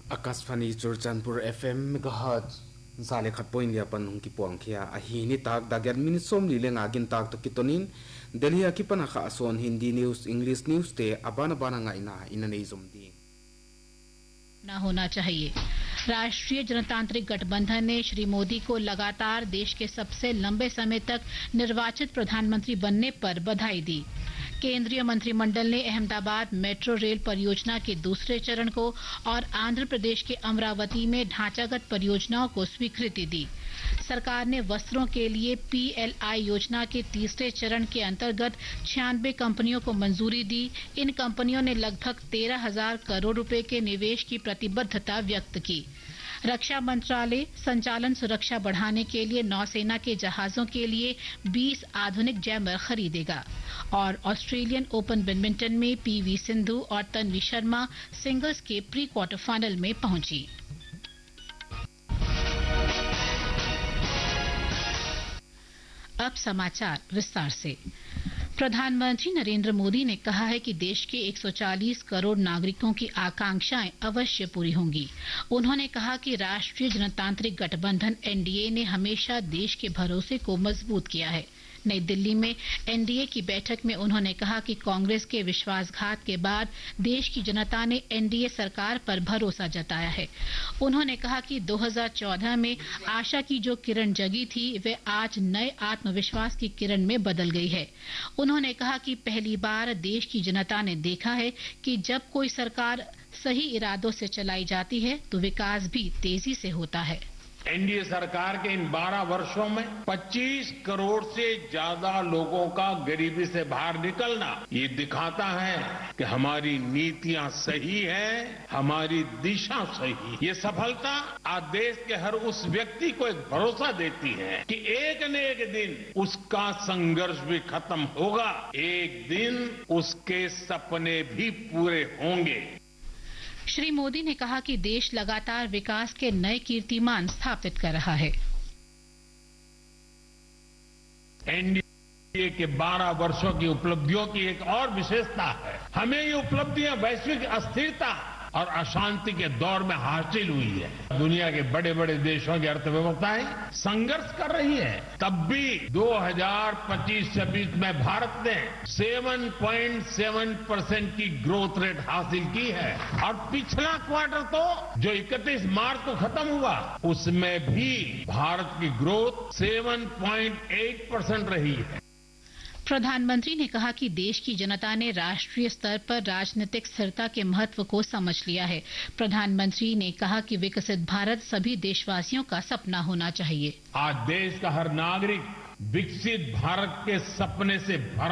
Akasfani Churchanpur FM megahertz zale khat point ya panung ki puang khia a hi ni tak da gan min som li lenga gin tak to kitonin Delhi akipana kha son Hindi news English news te abana bana nga ina inane zumdi ना होना चाहिए। राष्ट्रीय जनतांत्रिक गठबंधन ने श्री मोदी को लगातार देश के सबसे लंबे समय तक निर्वाचित प्रधानमंत्री बनने पर बधाई दी। केंद्रीय मंत्रिमंडल ने अहमदाबाद मेट्रो रेल परियोजना के दूसरे चरण को और आंध्र प्रदेश के अमरावती में ढांचागत परियोजनाओं को स्वीकृति दी। सरकार ने वस्त्रों के लिए PLI योजना के तीसरे चरण के अंतर्गत 96 कंपनियों को मंजूरी दी। इन कंपनियों ने लगभग 13,000 करोड़ रुपए के निवेश की प्रतिबद्धता व्यक्त की। रक्षा मंत्रालय संचालन सुरक्षा बढ़ाने के लिए नौसेना के जहाजों के लिए 20 आधुनिक जैमर खरीदेगा। और ऑस्ट्रेलियन ओपन बैडमिंटन में PV सिंधु और तन्वी शर्मा सिंगल्स के प्री क्वार्टर फाइनल में पहुंची। अब समाचार विस्तार से। प्रधानमंत्री नरेंद्र मोदी ने कहा है कि देश के 140 करोड़ नागरिकों की आकांक्षाएं अवश्य पूरी होंगी। उन्होंने कहा कि राष्ट्रीय जनतांत्रिक गठबंधन NDA ने हमेशा देश के भरोसे को मजबूत किया है। नई दिल्ली में NDA की बैठक में उन्होंने कहा कि कांग्रेस के विश्वासघात के बाद देश की जनता ने NDA सरकार पर भरोसा जताया है। उन्होंने कहा कि 2014 में आशा की जो किरण जगी थी वे आज नए आत्मविश्वास की किरण में बदल गई है। उन्होंने कहा कि पहली बार देश की जनता ने देखा है कि जब कोई सरकार सही इरादों से चलाई जाती है तो विकास भी तेजी से होता है। NDA सरकार के इन 12 वर्षों में 25 करोड़ से ज्यादा लोगों का गरीबी से बाहर निकलना ये दिखाता है कि हमारी नीतियां सही हैं, हमारी दिशा सही है। ये सफलता आज देश के हर उस व्यक्ति को एक भरोसा देती है कि एक न एक दिन उसका संघर्ष भी खत्म होगा, एक दिन उसके सपने भी पूरे होंगे। श्री मोदी ने कहा कि देश लगातार विकास के नए कीर्तिमान स्थापित कर रहा है। NDA के 12 वर्षों की उपलब्धियों की एक और विशेषता है, हमें ये उपलब्धियां वैश्विक अस्थिरता और अशांति के दौर में हासिल हुई है। दुनिया के बड़े बड़े देशों की अर्थव्यवस्थाएं संघर्ष कर रही है, तब भी 2025-26 में भारत ने 7.7% की ग्रोथ रेट हासिल की है। और पिछला क्वार्टर तो जो 31 मार्च को खत्म हुआ उसमें भी भारत की ग्रोथ 7.8% रही है। प्रधानमंत्री ने कहा कि देश की जनता ने राष्ट्रीय स्तर पर राजनीतिक स्थिरता के महत्व को समझ लिया है। प्रधानमंत्री ने कहा कि विकसित भारत सभी देशवासियों का सपना होना चाहिए। आज देश का हर नागरिक विकसित भारत के सपने से भरा